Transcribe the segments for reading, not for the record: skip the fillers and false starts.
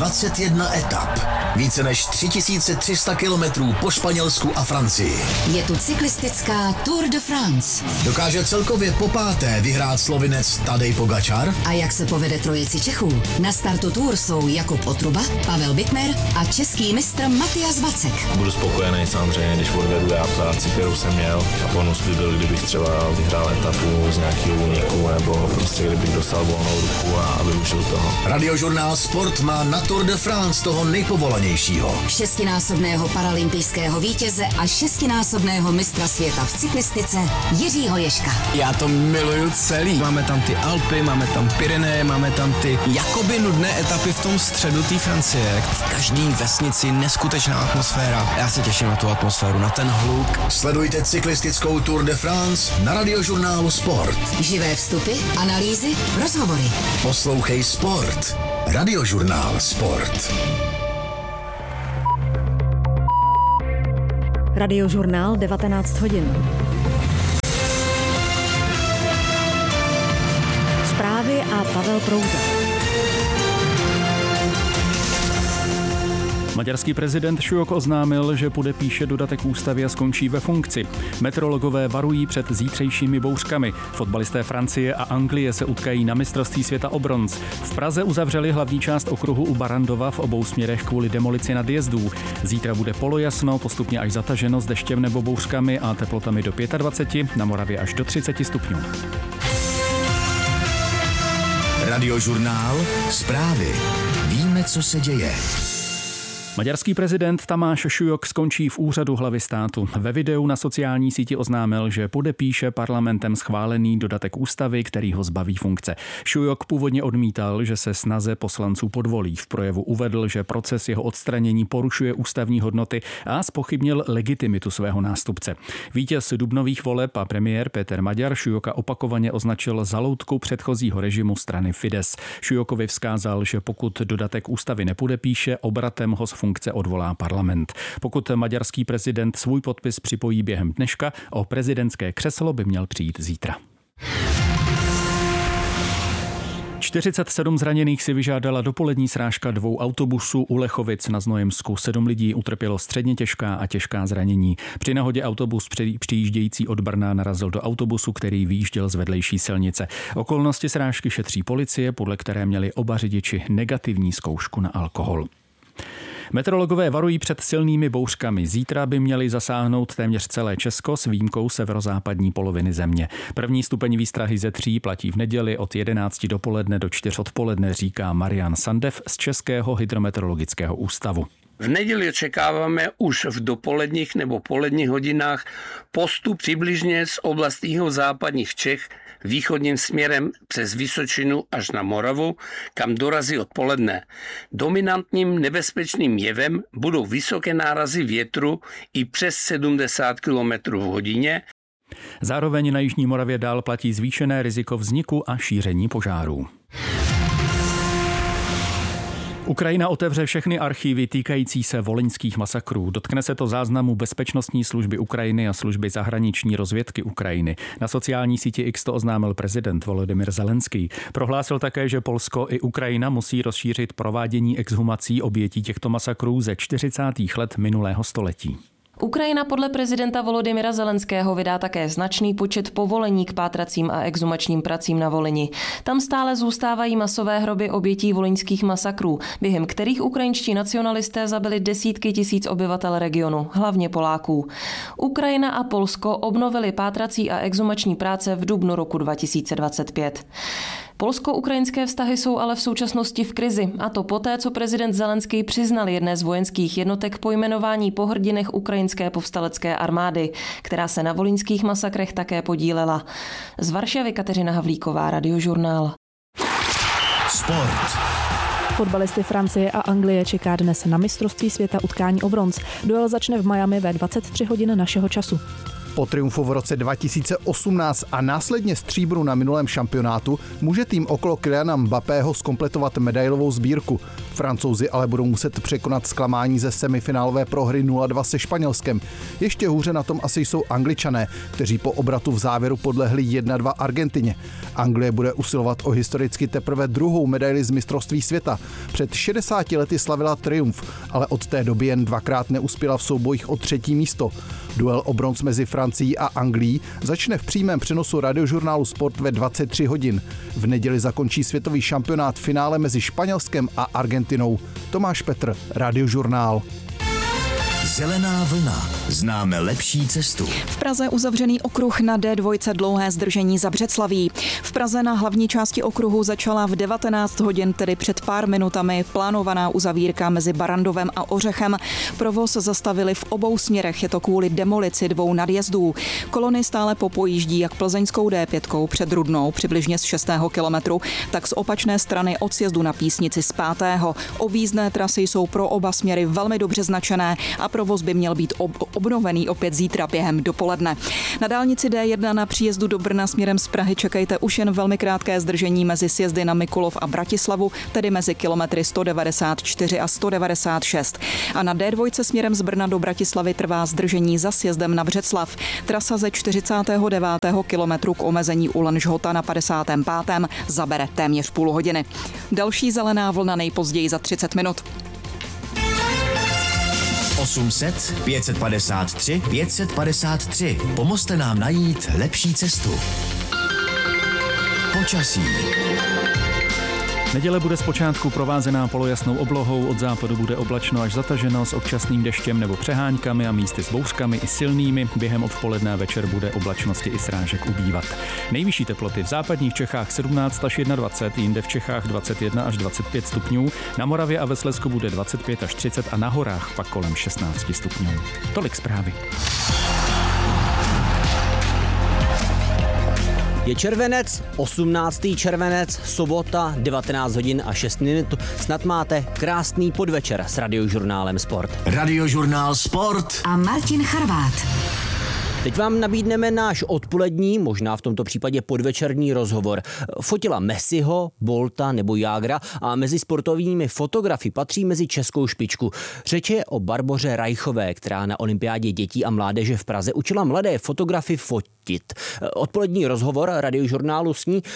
21 etap. Více než 3300 kilometrů po Španělsku a Francii. Je tu cyklistická Tour de France. Dokáže celkově popáté vyhrát Slovinec Tadej Pogačar? A jak se povede trojici Čechů? Na startu Tour jsou Jakub Otruba, Pavel Bittner a český mistr Matyas Vacek. Budu spokojený samozřejmě, když odvedu já práci, kterou jsem měl. A bonus by byl, kdybych třeba vyhrál etapu z nějakého úniku, nebo prostě kdybych dostal volnou ruku a využil toho. Radiožurnál Sport má na Tour de France toho nejpovolanějšího. 6násobného paralympijského vítěze a 6násobného mistra světa v cyklistice Jiřího Ježka. Já to miluju celý. Máme tam ty Alpy, máme tam Pyreneje, máme tam ty jakoby nudné etapy v tom středu té Francie. V každé vesnici neskutečná atmosféra. Já se těším na tu atmosféru, na ten hluk. Sledujte cyklistickou Tour de France na Radiožurnálu Sport. Živé vstupy, analýzy, rozhovory. Poslouchej Sport. Radiožurnál Sport. Radiožurnál 19 hodin. Zprávy a Pavel Prouza. Maďarský prezident Šujok oznámil, že podepíše dodatek ústavy a skončí ve funkci. Meteorologové varují před zítřejšími bouřkami. Fotbalisté Francie a Anglie se utkají na mistrovství světa o bronz. V Praze uzavřeli hlavní část okruhu u Barandova v obou směrech kvůli demolici nadjezdů. Zítra bude polojasno, postupně až zataženo s deštěm nebo bouřkami a teplotami do 25, na Moravě až do 30 stupňů. Radiožurnál Zprávy. Víme, co se děje. Maďarský prezident Tamáš Šujok skončí v úřadu hlavy státu. Ve videu na sociální síti oznámil, že podepíše parlamentem schválený dodatek ústavy, který ho zbaví funkce. Šujok původně odmítal, že se snaze poslanců podvolí. V projevu uvedl, že proces jeho odstranění porušuje ústavní hodnoty a zpochybnil legitimitu svého nástupce. Vítěz dubnových voleb a premiér Péter Maďar Šujoka opakovaně označil za loutku předchozího režimu strany Fidesz. Šujokovi vzkázal, že pokud dodatek ústavy nepodepíše, obratem ho z funkce odvolá parlament. Pokud maďarský prezident svůj podpis připojí během dneška, o prezidentské křeslo by měl přijít zítra. 47 zraněných si vyžádala dopolední srážka 2 autobusů u Lechovic na Znojemsku. 7 lidí utrpělo středně těžká a těžká zranění. Při nehodě autobus přijíždějící od Brna narazil do autobusu, který vyjížděl z vedlejší silnice. Okolnosti srážky šetří policie, podle které měli oba řidiči negativní zkoušku na alkohol. Meteorologové varují před silnými bouřkami. Zítra by měly zasáhnout téměř celé Česko s výjimkou severozápadní poloviny země. První stupeň výstrahy ze 3 platí v neděli od 11 dopoledne do 4 odpoledne, říká Marian Sandev z Českého hydrometeorologického ústavu. V neděli očekáváme už v dopoledních nebo poledních hodinách postup přibližně z oblastí západních Čech východním směrem přes Vysočinu až na Moravu, kam dorazí odpoledne. Dominantním nebezpečným jevem budou vysoké nárazy větru i přes 70 km v hodině. Zároveň na jižní Moravě dál platí zvýšené riziko vzniku a šíření požárů. Ukrajina otevře všechny archívy týkající se volyňských masakrů. Dotkne se to záznamu Bezpečnostní služby Ukrajiny a služby zahraniční rozvědky Ukrajiny. Na sociální síti X to oznámil prezident Volodymyr Zelenský. Prohlásil také, že Polsko i Ukrajina musí rozšířit provádění exhumací obětí těchto masakrů ze 40. let minulého století. Ukrajina podle prezidenta Volodymyra Zelenského vydá také značný počet povolení k pátracím a exhumačním pracím na Volyni. Tam stále zůstávají masové hroby obětí volyňských masakrů, během kterých ukrajinští nacionalisté zabili desítky tisíc obyvatel regionu, hlavně Poláků. Ukrajina a Polsko obnovili pátrací a exhumační práce v dubnu roku 2025. Polsko-ukrajinské vztahy jsou ale v současnosti v krizi, a to poté, co prezident Zelenský přiznal jedné z vojenských jednotek pojmenování po hrdinech ukrajinské povstalecké armády, která se na volyňských masakrech také podílela. Z Varšavy Kateřina Havlíková, Radiožurnál. Sport. Fotbalisty Francie a Anglie čeká dnes na mistrovství světa utkání o bronz. Duel začne v Miami ve 23 hodin našeho času. Po triumfu v roce 2018 a následně stříbru na minulém šampionátu může tým okolo Kyliana Mbappého zkompletovat medailovou sbírku. Francouzi ale budou muset překonat zklamání ze semifinálové prohry 0-2 se Španělskem. Ještě hůře na tom asi jsou Angličané, kteří po obratu v závěru podlehli 1-2 Argentině. Anglie bude usilovat o historicky teprve druhou medaili z mistrovství světa. Před 60 lety slavila triumf, ale od té doby jen dvakrát neuspěla v soubojích o třetí místo. Duel o bronz mezi Francií a Anglií začne v přímém přenosu radiožurnálu Sport ve 23 hodin. V neděli zakončí světový šampionát finále mezi Španělskem a Argentinou. Tomáš Petr, Radiožurnál. Zelená vlna. Známe lepší cestu. V Praze uzavřený okruh na D2 dlouhé zdržení za Břeclaví. V Praze na hlavní části okruhu začala v 19 hodin, tedy před pár minutami, plánovaná uzavírka mezi Barandovem a Ořechem. Provoz zastavili v obou směrech, je to kvůli demolici 2 nadjezdů. Kolony stále popojíždí jak plzeňskou D5 před Rudnou, přibližně z 6. kilometru, tak z opačné strany od sjezdu na Písnici z 5. Objízdné trasy jsou pro oba směry velmi dobře značené a provoz by měl být obnovený opět zítra během dopoledne. Na dálnici D1 na příjezdu do Brna směrem z Prahy čekejte už jen velmi krátké zdržení mezi sjezdy na Mikulov a Bratislavu, tedy mezi kilometry 194 a 196. A na D2 směrem z Brna do Bratislavy trvá zdržení za sjezdem na Břeclav. Trasa ze 49. kilometru k omezení u Lanžhota na 55. zabere téměř půl hodiny. Další zelená vlna nejpozději za 30 minut. 800 553 553. Pomozte nám najít lepší cestu. Počasí. Neděle bude zpočátku provázená polojasnou oblohou, od západu bude oblačno až zataženo s občasným deštěm nebo přeháňkami a místy s bouřkami i silnými. Během odpoledne a večer bude oblačnosti i srážek ubývat. Nejvyšší teploty v západních Čechách 17 až 21, jinde v Čechách 21 až 25 stupňů, na Moravě a ve Slezsku bude 25 až 30 a na horách pak kolem 16 stupňů. Tolik zprávy. Je červenec, 18. červenec, sobota, 19 hodin a 6 minut. Snad máte krásný podvečer s Radiožurnálem Sport. Radiožurnál Sport a Martin Charvát. Teď vám nabídneme náš odpolední, možná v tomto případě podvečerní rozhovor. Fotila Messiho, Bolta nebo Jágra a mezi sportovními fotografy patří mezi českou špičku. Řeč je o Barboře Rajchové, která na olympiádě dětí a mládeže v Praze učila mladé fotografy fotit. Odpolední rozhovor Radiožurnálu s ní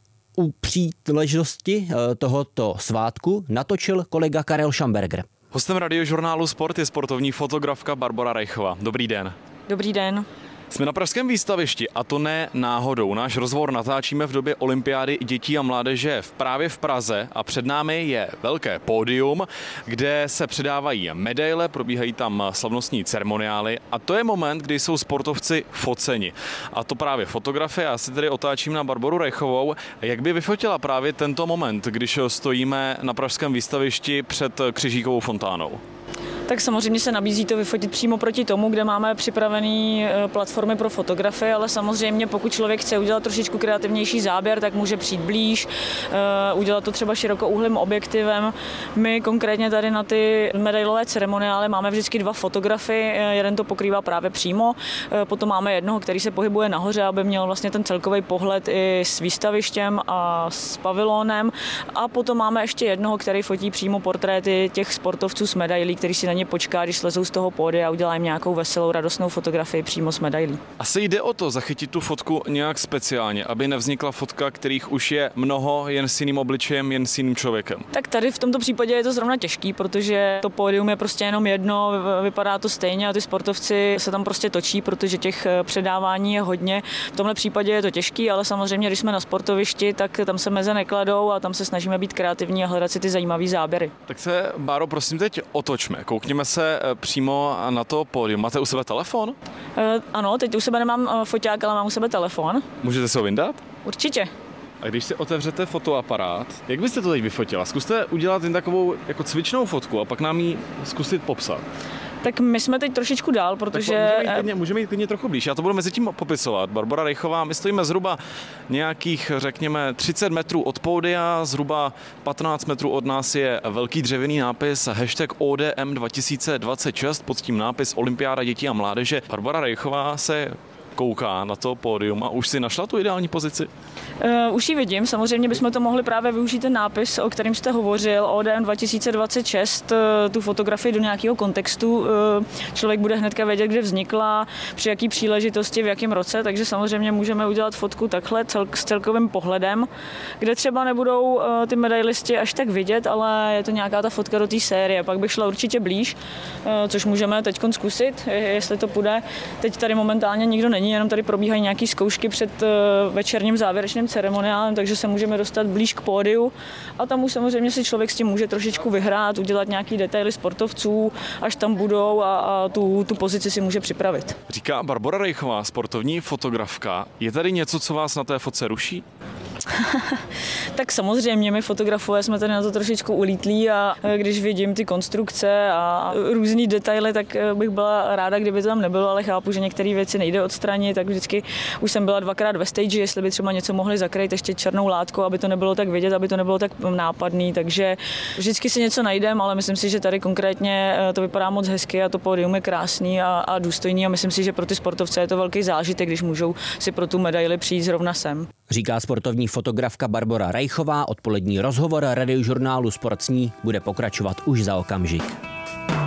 u příležitosti tohoto svátku natočil kolega Karel Schamberger. Hostem Radiožurnálu Sport je sportovní fotografka Barbora Rajchová. Dobrý den. Dobrý den. Jsme na pražském výstavišti a to ne náhodou. Náš rozhovor natáčíme v době olympiády dětí a mládeže právě v Praze a před námi je velké pódium, kde se předávají medaile, probíhají tam slavnostní ceremoniály a to je moment, kdy jsou sportovci foceni. A to právě fotografie. Já se tedy otáčím na Barboru Rajchovou. Jak by vyfotila právě tento moment, když stojíme na pražském výstavišti před Křižíkovou fontánou? Tak samozřejmě se nabízí to vyfotit přímo proti tomu, kde máme připravený platformy pro fotografie, ale samozřejmě pokud člověk chce udělat trošičku kreativnější záběr, tak může přijít blíž, udělat to třeba širokouhlým objektivem. My konkrétně tady na ty medailové ceremoniály máme vždycky 2 fotografy, jeden to pokrývá právě přímo, potom máme jednoho, který se pohybuje nahoře, aby měl vlastně ten celkový pohled i s výstavištěm a s pavilónem, a potom máme ještě jednoho, který fotí přímo portréty těch sportovců s medailí, který si na ně počká, když slezou z toho pódia a udělá jim nějakou veselou, radostnou fotografii přímo s medailí. Asi jde o to zachytit tu fotku nějak speciálně, aby nevznikla fotka, kterých už je mnoho, jen s jiným obličejem, jen s jiným člověkem. Tak tady v tomto případě je to zrovna těžký, protože to pódium je prostě jenom jedno, vypadá to stejně a ty sportovci se tam prostě točí, protože těch předávání je hodně. V tomhle případě je to těžký, ale samozřejmě, když jsme na sportovišti, tak tam se meze nekladou a tam se snažíme být kreativní a hledat si ty zajímavé záběry. Tak se, Báro, prosím teď otočme. Koukněme se přímo na to pódium. Máte u sebe telefon? Ano, teď u sebe nemám foťák, ale mám u sebe telefon. Můžete si ho vyndat? Určitě. A když si otevřete fotoaparát, jak byste to teď vyfotila? Zkuste udělat jen takovou jako cvičnou fotku a pak nám ji zkusit popsat. Tak my jsme teď trošičku dál, protože... Můžeme jít klidně trochu blíž. Já to budu mezi tím popisovat. Barbora Rejchová, my stojíme zhruba nějakých, řekněme, 30 metrů od pódia, zhruba 15 metrů od nás je velký dřevěný nápis #ODM 2026, pod tím nápis Olympiáda dětí a mládeže. Barbora Rejchová se kouká na to pódium a už si našla tu ideální pozici? Už ji vidím, samozřejmě bychom to mohli právě využít ten nápis, o kterém jste hovořil, ODM 2026, tu fotografii do nějakého kontextu. Člověk bude hnedka vědět, kde vznikla, při jaký příležitosti, v jakém roce, takže samozřejmě můžeme udělat fotku takhle s celkovým pohledem, kde třeba nebudou ty medailisti až tak vidět, ale je to nějaká ta fotka do té série. Pak bych šla určitě blíž, což můžeme teď zkusit, jestli to půjde. Teď tady momentálně nikdo není, jenom tady probíhají nějaké zkoušky před večerním závěrečným ceremoniálem, takže se můžeme dostat blíž k pódiu a tam už samozřejmě si člověk s tím může trošičku vyhrát, udělat nějaký detaily sportovců, až tam budou a tu pozici si může připravit. Říká Barbora Rejchová, sportovní fotografka. Je tady něco, co vás na té fotce ruší? Tak samozřejmě, my fotografové jsme tady na to trošičku ulítlí a když vidím ty konstrukce a různý detaily, tak bych byla ráda, kdyby to tam nebylo, ale chápu, že některé věci nejde odstranit, tak vždycky už jsem byla 2krát ve stage, jestli by třeba něco mohli zakrýt ještě černou látkou, aby to nebylo tak vidět, aby to nebylo tak nápadný, takže vždycky si něco najdem, ale myslím si, že tady konkrétně to vypadá moc hezky a to pódium je krásný a důstojný a myslím si, že pro ty sportovce je to velký zážitek, když můžou si pro tu medaili přijít zrovna sem. Říká sportovní fotografka Barbora Rejchová. Odpolední rozhovor Radiožurnálu Sport s ní bude pokračovat už za okamžik.